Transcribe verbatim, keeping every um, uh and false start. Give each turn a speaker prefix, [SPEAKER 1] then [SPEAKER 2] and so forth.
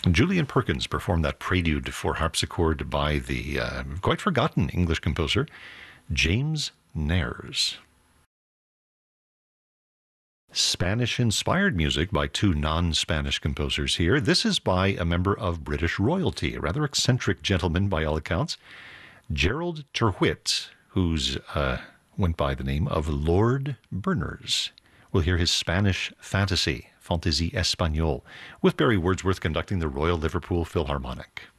[SPEAKER 1] Julian Perkins performed that prelude for harpsichord by the uh, quite forgotten English composer James Nares. Spanish-inspired music by two non-Spanish composers here. This is by a member of British royalty, a rather eccentric gentleman by all accounts, Gerald Terwhitt, who's uh, went by the name of Lord Berners. We'll hear his Spanish fantasy, Fantaisie Espagnole, with Barry Wordsworth conducting the Royal Liverpool Philharmonic.